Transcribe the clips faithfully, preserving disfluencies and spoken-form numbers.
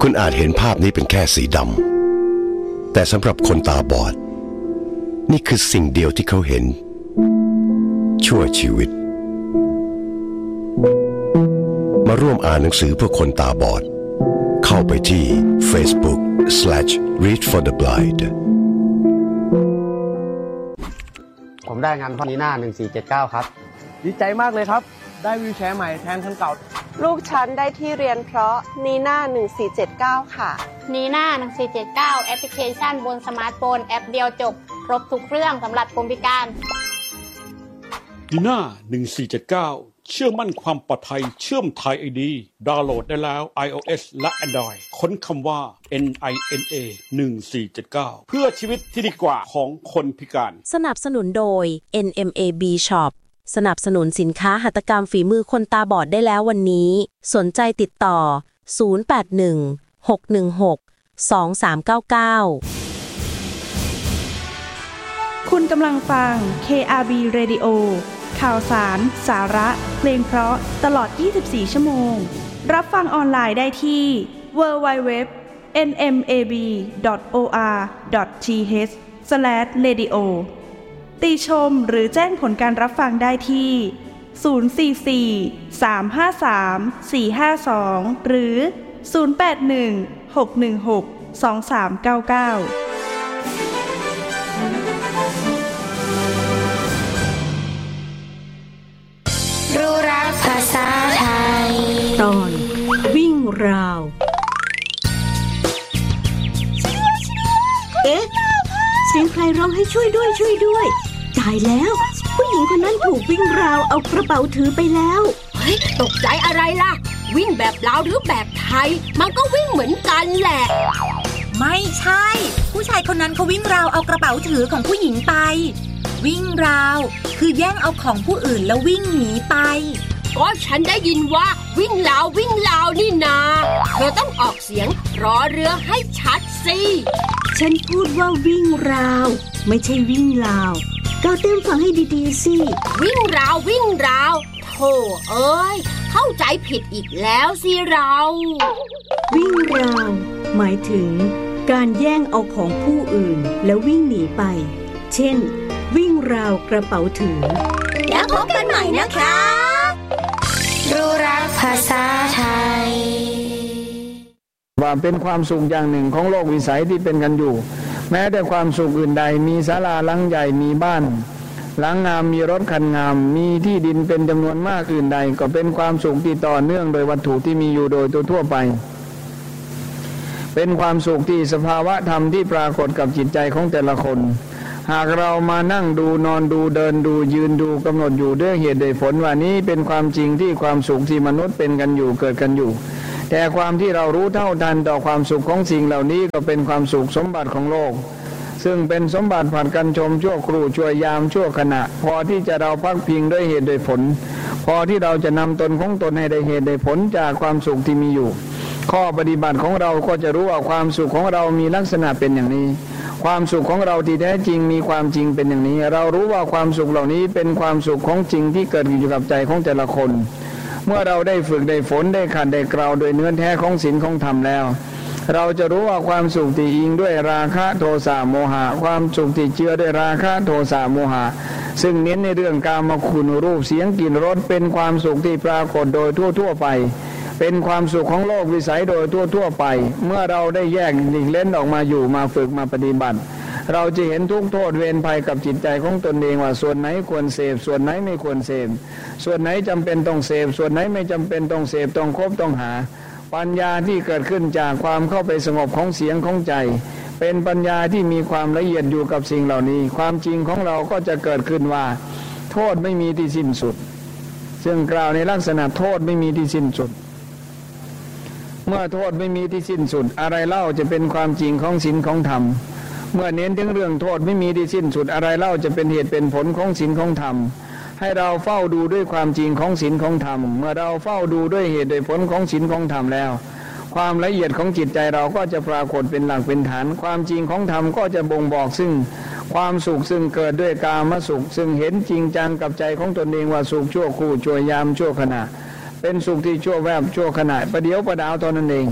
คุณอาจเห็นภาพนี้เป็นแค่สีดำแต่สำหรับคนตาบอดนี่คือสิ่งเดียวที่เขาเห็นชั่วชีวิตมาร่วมอ่านหนังสือเพื่อคนตาบอดเข้าไปที่ Facebook slash read for the blind ผมได้งานพนีน่าหนึ่งสี่เจ็ดเก้าครับดีใจมากเลยครับได้วีลแชร์ใหม่แทนคันเก่าลูกฉันได้ที่เรียนเพราะนีน่าหนึ่งสี่เจ็ดเก้าค่ะนีน่าหนึ่งสี่เจ็ดเก้าแอปพลิเคชันบนสมาร์ทโฟนแอปเดียวจบครบทุกเรื่องสำหรับคนพิการนีน่าหนึ่งสี่เจ็ดเก้าเชื่อมั่นความปลอดภัยเชื่อมไทย ไอ ดี ดาวน์โหลดได้แล้ว iOS และ Android ค้นคำว่า เอ็น ไอ เอ็น เอ หนึ่งสี่เจ็ดเก้า เพื่อชีวิตที่ดีกว่าของคนพิการสนับสนุนโดย เอ็น เอ็ม เอ บี Shop สนับสนุนสินค้าหัตถกรรมฝีมือคนตาบอดได้แล้ววันนี้สนใจติดต่อศูนย์ แปด หนึ่ง หก หนึ่ง หก สอง สาม เก้า เก้าคุณกำลังฟัง เค อาร์ บี Radio ข่าวสาร สาระ เพลงเพราะตลอดยี่สิบสี่ชั่วโมงรับฟังออนไลน์ได้ที่ ดับเบิลยู ดับเบิลยู ดับเบิลยู ดอท เอ็น เอ็ม เอ บี ดอท โอ อาร์ ดอท ที เอช สแลช เรดิโอ ติชมหรือแจ้งผลการรับฟังได้ที่ศูนย์ สี่ สี่ สาม ห้า สาม สี่ ห้า สองหรือศูนย์ แปด หนึ่ง หก หนึ่ง หก สอง สาม เก้า เก้ารู้รักภาษาไทยตอนวิ่งราวเอ๊ะเสียงใครร้องให้ช่วยด้วยช่วยด้วยตายแล้วผู้หญิงคนนั้นถูกวิ่งราวเอากระเป๋าถือไปแล้วเฮ้ยตกใจอะไรล่ะวิ่งแบบลาวหรือแบบไทยมันก็วิ่งเหมือนกันแหละไม่ใช่ผู้ชายคนนั้นเขาวิ่งราวเอากระเป๋าถือของผู้หญิงไปวิ่งราวคือแย่งเอาของผู้อื่นแล้ววิ่งหนีไปก็ฉันได้ยินว่าวิ่งราววิ่งราวนี่นาเธอต้องออกเสียงรอเรือให้ชัดสิฉันพูดว่าวิ่งราวไม่ใช่วิ่งราวก็เต็มฟังให้ดีๆสิวิ่งราววิ่งราวโธ่เอ้ยเข้าใจผิดอีกแล้วสิเราวิ่งราวหมายถึงการแย่งเอาของผู้อื่นแล้ววิ่งหนีไปเช่นวิ่งราวกระเป๋าถือแล้วพบกันใหม่นะคะรู้รักภาษาไทยว่าเป็นความสุขอย่างหนึ่งของโลกวิสัยที่เป็นกันอยู่แม้แต่ความสุขอื่นใดมีศาลาหลังใหญ่มีบ้านหลังงามมีรถคันงามมีที่ดินเป็นจำนวนมากอื่นใดก็เป็นความสุขที่ต่อเนื่องโดยวัตถุที่มีอยู่โดยทั่วไปเป็นความสุขที่สภาวะธรรมที่ปรากฏกับจิตใจของแต่ละคนหากเรามานั่งดูนอนดูเดินดูยืนดูกำหนดอยู่ด้วยเหตุด้วยผลว่านี้เป็นความจริงที่ความสุขที่มนุษย์เป็นกันอยู่เกิดกันอยู่แต่ความที่เรารู้เท่าทันต่อความสุขของสิ่งเหล่านี้ก็เป็นความสุขสมบัติของโลกซึ่งเป็นสมบัติผัดกันชมชั่วครู่ชั่วยามชั่วขณะพอที่จะเราพักพิงด้วยเหตุด้วยผลพอที่เราจะนำตนของตนให้ได้เหตุได้ผลจากความสุขที่มีอยู่ข้อปฏิบัติของเราก็จะรู้ว่าความสุขของเรามีลักษณะเป็นอย่างนี้ความสุขของเราที่แท้จริงมีความจริงเป็นอย่างนี้เรารู้ว่าความสุขเหล่านี้เป็นความสุขของจริงที่เกิดอยู่กับใจของแต่ละคนเมื่อเราได้ฝึกได้ฝนได้ขัดได้กล่าวโดยเนื้อแท้ของศีลของธรรมแล้วเราจะรู้ว่าความสุขที่อิงด้วยราคะโทสะโมหะความสุขที่เจือด้วยราคะโทสะโมหะซึ่งเน้นในเรื่องกามคุณรูปเสียงกลิ่นรสเป็นความสุขที่ปรากฏโดยทั่วๆไปเป็นความสุขของโลกวิสัยโดยทั่วๆไปเมื่อเราได้แยกหลีกเล่นออกมาอยู่มาฝึกมาปฏิบัติเราจะเห็นทุกโทษเวรภัยกับจิตใจของตนเองว่าส่วนไหนควรเสพส่วนไหนไม่ควรเสพส่วนไหนจำเป็นต้องเสพส่วนไหนไม่จำเป็นต้องเสพต้องคบต้องหาปัญญาที่เกิดขึ้นจากความเข้าไปสงบของเสียงของใจเป็นปัญญาที่มีความละเอียดอยู่กับสิ่งเหล่านี้ความจริงของเราก็จะเกิดขึ้นว่าโทษไม่มีที่สิ้นสุดซึ่งกล่าวในลักษณะโทษไม่มีที่สิ้นสุดเมื่อโทษไม่มีที่สิ้นสุดอะไรเล่าจะเป็นความจริงของศีลของธรรมเมื่อเน้นถึงเรื่องโทษไม่มีที่สิ้นสุดอะไรเล่าจะเป็นเหตุเป็นผลของศีลของธรรมให้เราเฝ้าดูด้วยความจริงของศีลของธรรมเมื่อเราเฝ้าดูด้วยเหตุด้วยผลของศีลของธรรมแล้วความละเอียดของจิตใจเราก็จะปรากฏเป็นหลักเป็นฐานความจริงของธรรมก็จะบ่งบอกซึ่งความสุขซึ่งเกิดด้วยกามสุขซึ่งเห็นจริงจังกับใจของตนเองว่าสุขชั่วครู่ชั่วยามชั่วขณะเป็นสุขที่ชั่วแวบชั่วขณะประเดี๋ยวประดาวตอนนั้นเอง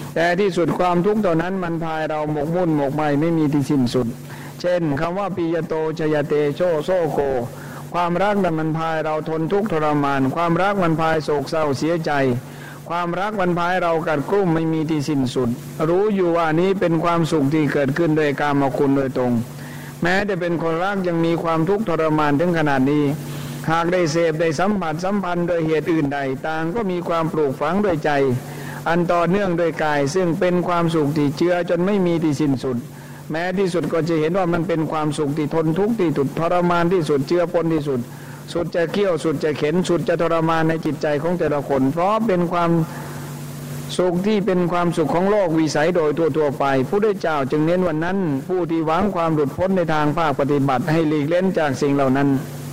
แต่ที่สุดความทุกข์ตอนนั้นมันพายเราหมกมุ่นหมกไหมไม่มีที่สิ้นสุดเช่นคำว่าปิยโตชยเตโชโซโกความรักนั้นมันพายเราทนทุกข์ทรมานความรักมันพายโศกเศร้าเสียใจความรักมันพายเรากัดกลุ้มไม่มีที่สิ้นสุดรู้อยู่ว่านี้เป็นความสุขที่เกิดขึ้นโดยกามคุณโดยตรงแม้จะเป็นคนรักยังมีความทุกข์ทรมานถึงขนาดนี้หากได้เสพได้สัมผัสสัมพันธ์โดยเหตุอื่นใดต่างก็มีความปลูกฝังด้วยใจอันต่อเนื่องด้วยกายซึ่งเป็นความสุขที่เจือจนไม่มีที่สิ้นสุดแม้ที่สุดก็จะเห็นว่ามันเป็นความสุขที่ทนทุกข์ที่สุดทรมานที่สุดเจือปนที่สุดสุดจะเคี่ยวสุดจะเข็นสุดจะทรมานในจิตใจของแต่ละคนเพราะเป็นความสุขที่เป็นความสุขของโลกวิสัยโดยทั่วๆไปพระพุทธเจ้าจึงเน้นวันนั้นผู้ที่หวังความหลุดพ้นในทางภาคปฏิบัติให้หลีกเล่นจากสิ่งเหล่านั้น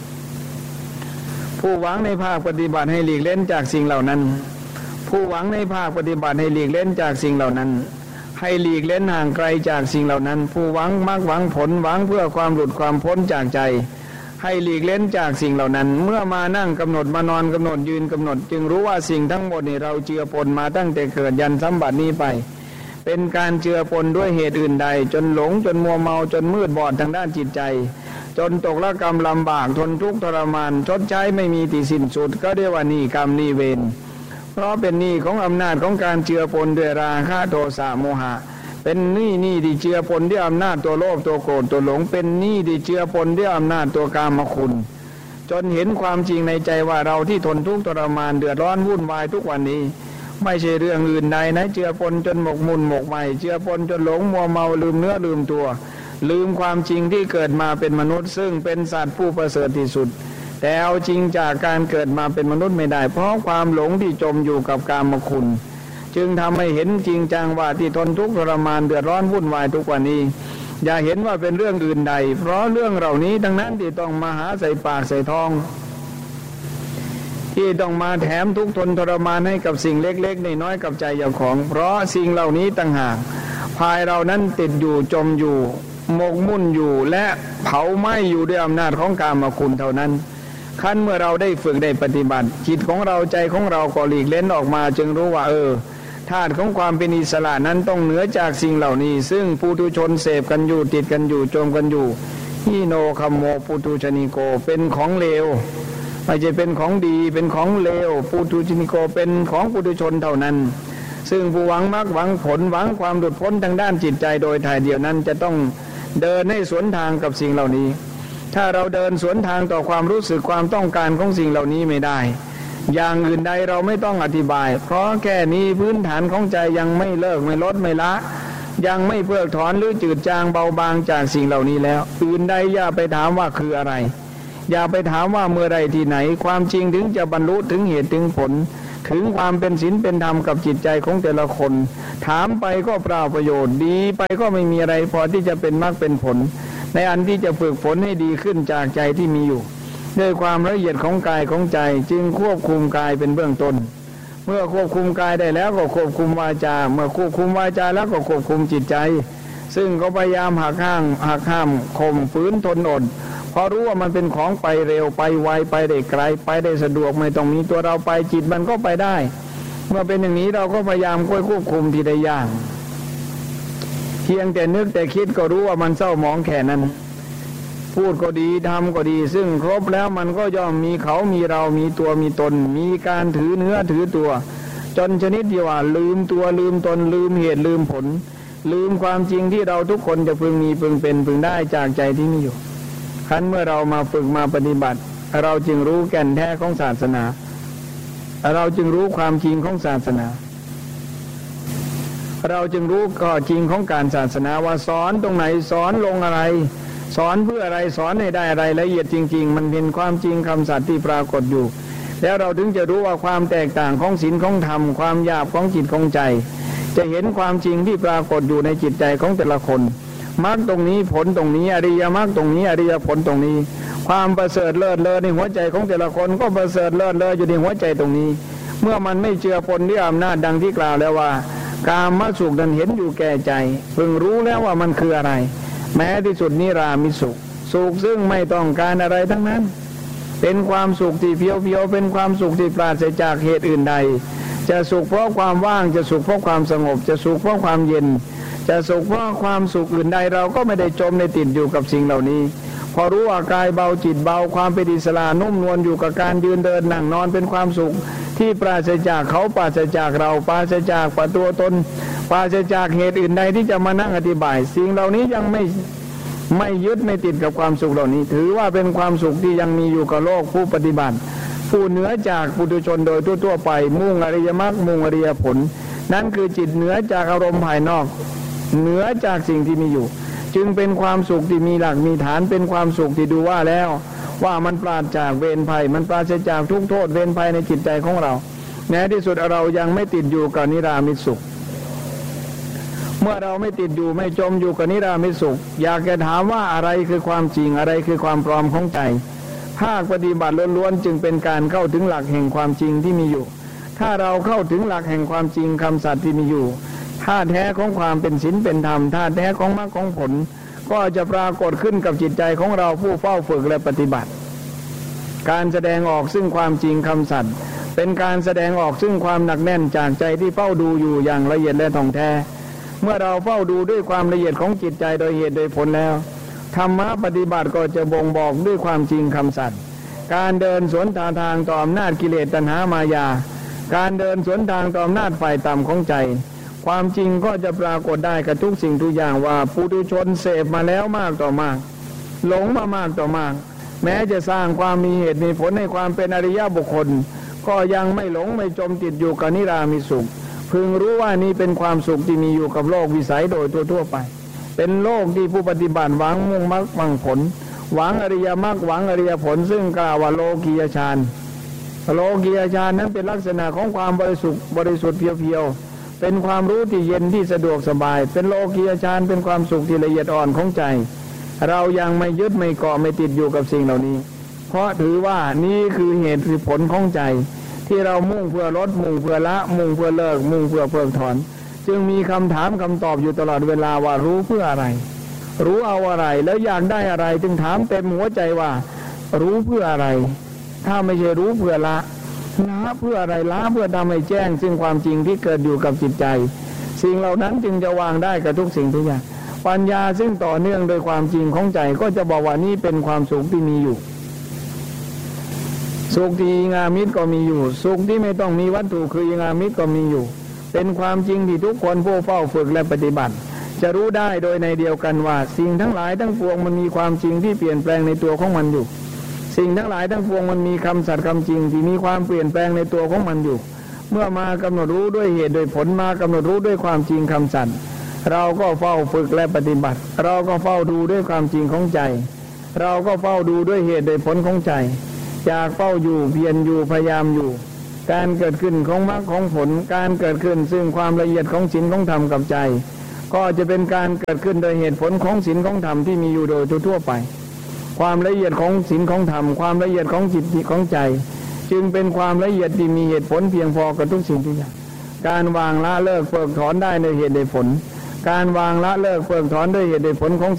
ผู้หวังในภาคปฏิบัติให้หลีกเล่นจากสิ่งเหล่านั้นผู้หวังในภาคปฏิบัติให้หลีกเล่นจากสิ่งเหล่านั้นให้หลีกเล่นห่างไกลจากสิ่งเหล่านั้นผู้หวังมากหวังผลหวังเพื่อความหลุดความพ้นจากใจให้หลีกเล่นจากสิ่งเหล่านั้นเมื่อมานั่งกำหนดมานอนกำหนดยืนกำหนดจึงรู้ว่าสิ่งทั้งหมดนี่เราเจือปนมาตั้งแต่เกิดยันสัมบัตินี้ไปเป็นการเจือปนด้วยเหตุอื่นใดจนหลงจนมัวเมาจนมืดบอดทางด้านจิตใจจนตกละกรรมลำบากทนทุกข์ทรมานชดใช้ไม่มีที่สิ้นสุดก็เรียกว่านี่กรรมนี่เวรเพราะเป็นหนี้ของอำนาจของการเจือปนด้วยราคะโทสะโมหะเป็นหนี้หนี้ที่เจือปนด้วยอำนาจตัวโลภตัวโกรธตัวหลงเป็นหนี้ที่เจือปนด้วยอำนาจตัวกามคุณจนเห็นความจริงในใจว่าเราที่ทนทุกข์ทรมานเดือดร้อนวุ่นวายทุกวันนี้ไม่ใช่เรื่องอื่นใดนะเจือปนจนหมกมุ่นหมกไหมเจือปนจนหลงมัวเมาลืมเนื้อลืมตัวลืมความจริงที่เกิดมาเป็นมนุษย์ซึ่งเป็นสัตว์ผู้ประเสริฐที่สุดแต่เอาจริงจากการเกิดมาเป็นมนุษย์ไม่ได้เพราะความหลงที่จมอยู่กับกามคุณจึงทำให้เห็นจริงจังว่าที่ทนทุกข์ทรมานเดือดร้อนวุ่นวายทุกวันนี้อย่าเห็นว่าเป็นเรื่องอื่นใดเพราะเรื่องเหล่านี้ทั้งนั้นที่ต้องมาหาใส่ปากใส่ท้องที่ต้องมาแถมทุกข์ทนทรมานให้กับสิ่งเล็กๆน้อยๆกับใจเจ้าของเพราะสิ่งเหล่านี้ต่างหากภายเรานั้นติดอยู่จมอยู่หมกมุ่นอยู่และเผาไหม้อยู่ด้วยอำนาจของกามคุณเท่านั้นขั้นเมื่อเราได้ฝึกได้ปฏิบัติจิตของเราใจของเราก็หลีกเล่นออกมาจึงรู้ว่าเออธาตุของความเป็นอิสระนั้นต้องเหนือจากสิ่งเหล่านี้ซึ่งปุถุชนเสพกันอยู่ติดกันอยู่จมกันอยู่ฮิโนคัมโมปุถุชนิโกเป็นของเลวไม่ใช่เป็นของดีเป็นของเลวปุถุชนิโกเป็นของปุถุชนเท่านั้นซึ่งผู้หวังมรรคหวังผลหวังความหลุดพ้นทางด้านจิตใจโดยถ่ายเดียวนั้นจะต้องเดินให้สวนทางกับสิ่งเหล่านี้ถ้าเราเดินสวนทางต่อความรู้สึกความต้องการของสิ่งเหล่านี้ไม่ได้อย่างอื่นใดเราไม่ต้องอธิบายเพราะแค่นี้พื้นฐานของใจยังไม่เลิกไม่ลดไม่ละยังไม่เพิกถอนหรือจืดจางเบาบางจากสิ่งเหล่านี้แล้วอื่นใดอย่าไปถามว่าคืออะไรอย่าไปถามว่าเมื่อใดที่ไหนความจริงถึงจะบรรลุถึงเหตุถึงผลถึงความเป็นศีลเป็นธรรมกับจิตใจของแต่ละคนถามไปก็เปล่าประโยชน์ดีไปก็ไม่มีอะไรพอที่จะเป็นมรรคเป็นผลในอันที่จะฝึกฝนให้ดีขึ้นจากใจที่มีอยู่ด้วยความละเอียดของกายของใจจึงควบคุมกายเป็นเบื้องต้นเมื่อควบคุมกายได้แล้วก็ควบคุมวาจาเมื่อควบคุมวาจาแล้วก็ควบคุมจิตใจซึ่งก็พยายามหักห้างหักห้ามข่มฝืนทนอดพอรู้ว่ามันเป็นของไปเร็วไปไวไปได้ไกลไปได้สะดวกไม่ต้องมีตัวเราไปจิตมันก็ไปได้เมื่อเป็นอย่างนี้เราก็พยายามควบคุมทีละอย่างเพียงแต่นึกแต่คิดก็รู้ว่ามันเศร้าหมองแค่นั้นพูดก็ดีทำก็ดีซึ่งครบแล้วมันก็ย่อมมีเขามีเรามีตัวมีตนมีการถือเนื้อถือตัวจนชนิดที่ว่าลืมตัวลืมตนลืมเหตุลืมผลลืมความจริงที่เราทุกคนจะพึงมีพึงเป็นพึงได้จากใจที่มีอยู่ขั้นเมื่อเรามาฝึกมาปฏิบัติเราจึงรู้แก่นแท้ของศาสนาเราจึงรู้ความจริงของศาสนาเราจึงรู้ข้อจริงของการศาสนาว่าสอนตรงไหนสอนลงอะไรสอนเพื่ออะไรสอนให้ได้อะไรละเอียดจริงๆมันเป็นความจริงคำสัตย์ที่ปรากฏอยู่แล้วเราถึงจะรู้ว่าความแตกต่างของศีลของธรรมความหยาบของจิตของใจจะเห็นความจริงที่ปรากฏอยู่ในจิตใจของแต่ละคนมรรคตรงนี้ผลตรงนี้อริยมรรคตรงนี้อริยผลตรงนี้ความประเสริฐเลิศเลอในหัวใจของแต่ละคนก็ประเสริฐเลิศเลออยู่ในหัวใจตรงนี้เมื่อมันไม่เจือปนด้วยอำนาจดังที่กล่าวแล้วว่ากามสุขนั้นเห็นอยู่แก่ใจเพิ่งรู้แล้วว่ามันคืออะไรแม้ที่สุดนิรามิสุขสุขซึ่งไม่ต้องการอะไรทั้งนั้นเป็นความสุขที่เพียวๆเป็นความสุขที่ปราศจากเหตุอื่นใดจะสุขเพราะความว่างจะสุขเพราะความสงบจะสุขเพราะความเย็นจะสุขเพราะความสุขอื่นใดเราก็ไม่ได้จมในติดอยู่กับสิ่งเหล่านี้พอรู้ว่ากายเบาจิตเบาความเป็นอิสระนุ่มนวลอยู่กับการยืนเดินนั่งนอนเป็นความสุขที่ปราศจากเขาปราศจากเราปราศจากปัตัวตนปราศจากเหตุอื่นใดที่จะมานั่งอธิบายสิ่งเหล่านี้ยังไม่ไม่ยึดไม่ติดกับความสุขเหล่านี้ถือว่าเป็นความสุขที่ยังมีอยู่กับโลกผู้ปฏิบัติผู้เหนือจากปุถุชนโดยทั่วๆไปมุ่งอริยมรรคมุ่งอริยผลนั่นคือจิตเหนือจากอารมณ์ภายนอกเหนือจากสิ่งที่มีอยู่จึงเป็นความสุขที่มีหลักมีฐานเป็นความสุขที่ดูว่าแล้วว่ามันปราศจากเวรภัยมันปราศจากทุกโทษเวรภัยในจิตใจของเราแม้ที่สุดเรายังไม่ติดอยู่กับนิรามิตสุขเมื่อเราไม่ติดอยู่ไม่จมอยู่กับนิรามิตสุขอยากจะถามว่าอะไรคือความจริงอะไรคือความปลอมของใจภาคปฏิบัติล้วนๆจึงเป็นการเข้าถึงหลักแห่งความจริงที่มีอยู่ถ้าเราเข้าถึงหลักแห่งความจริงคำสัตย์ที่มีอยู่ท่าแท้ของความเป็นศีลเป็นธรรมท่าแท้ของมรรคของผลก็จะปรากฏขึ้นกับจิตใจของเราผู้เฝ้าฝึกและปฏิบัติการแสดงออกซึ่งความจริงคำสัตย์เป็นการแสดงออกซึ่งความหนักแน่นจากใจที่เฝ้าดูอยู่อย่างละเอียดและท่องแท้เมื่อเราเฝ้าดูด้วยความละเอียดของจิตใจโดยเหตุโดยผลแล้วธรรมะปฏิบัติก็จะบ่งบอกด้วยความจริงคำสัตย์การเดินสวนทางทางต่ออำนาจกิเลสตัณหามายาการเดินสวนทางต่ออำนาจฝ่ายต่ำของใจความจริงก็จะปรากฏได้กับทุกสิ่งทุกอย่างว่าปุถุชนเสพมาแล้วมากต่อมากหลงมามากต่อมากแม้จะสร้างความมีเหตุมีผลในความเป็นอริยบุคคลก็ยังไม่หลงไม่จมติดอยู่กับนิรามิตสุขพึงรู้ว่านี้เป็นความสุขที่มีอยู่กับโลกวิสัยโดยทั่วๆไปเป็นโลกที่ผู้ปฏิบัติหวังมุ่งมรรคหวังผลหวังอริยมรรคหวังอริยผลซึ่งกล่าวว่าโลกียฌานโลกียฌานนั้นเป็นลักษณะของความบริสุทธิ์บริสุทธิ์เพียวๆเป็นความรู้ที่เย็นที่สะดวกสบายเป็นโลกียฌานเป็นความสุขที่ละเอียดอ่อนของใจเรายังไม่ยึดไม่เกาะไม่ติดอยู่กับสิ่งเหล่านี้เพราะถือว่านี่คือเหตุผลของใจที่เรามุ่งเพื่อลดมุ่งเพื่อละมุ่งเพื่อเลิกมุ่งเพื่อเพิกถอนจึงมีคำถามคำตอบอยู่ตลอดเวลาว่ารู้เพื่ออะไรรู้เอาอะไรแล้วอยากได้อะไรจึงถามเต็มหัวใจว่ารู้เพื่ออะไรถ้าไม่ใช่รู้เพื่อละละเพื่ออะไรละเพื่อทำให้แจ้งซึ่งความจริงที่เกิดอยู่กับจิตใจสิ่งเหล่านั้นจึงจะวางได้กับทุกสิ่งทุกอย่างปัญญาซึ่งต่อเนื่องโดยความจริงของใจก็จะบอกว่านี่เป็นความสุขที่มีอยู่สุขที่งามิตรก็มีอยู่สุขที่ไม่ต้องมีวัตถุคืองามิตรก็มีอยู่เป็นความจริงที่ทุกคนผู้เฝ้าฝึกและปฏิบัติจะรู้ได้โดยในเดียวกันว่าสิ่งทั้งหลายทั้งปวงมันมีความจริงที่เปลี่ยนแปลงในตัวของมันอยู่สิ่งทั้งหลายทั้งปวงมันมีคำสัตย์คำจริงที่มีความเปลี่ยนแปลงในตัวของมันอยู่เมื่อมากำหนดรู้ด้วยเหตุโดยผลมากำหนดรู้ด้วยความจริงคำสัตย์เราก็เฝ้าฝึกและปฏิบัติเราก็เฝ้าดูด้วยความจริงของใจเราก็เฝ้าดูด้วยเหตุโดยผลของใจจากเฝ้าอยู่เพียรอยู่พยายามอยู่การเกิดขึ้นของมรรคของผลการเกิดขึ้นซึ่งความละเอียดของศีลของธรรมกับใจก็จะเป็นการเกิดขึ้นโดยเหตุผลของศีลของธรรมที่มีอยู่โดยทั่วไปความละเอียดของศีลของธรรมความละเอียดของจิตของใจจึงเป็นความละเอียดที่มีเหตุผลเพียงพอกับทุกสิ่งทุกอย่างการวางละเลิกเพิกถอนได้ในเหตุในผลการวางละเลิกเพิกถอนด้วยเหตุในผลของ